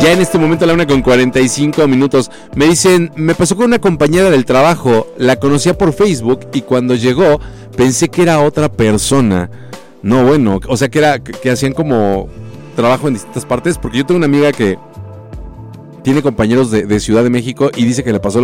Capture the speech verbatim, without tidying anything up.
Ya en este momento la una con cuarenta y cinco minutos. Me dicen, me pasó con una compañera del trabajo, la conocía por Facebook y cuando llegó pensé que era otra persona. No, bueno, o sea que era que, que hacían como trabajo en distintas partes, porque yo tengo una amiga que tiene compañeros de, de Ciudad de México y dice que le pasó lo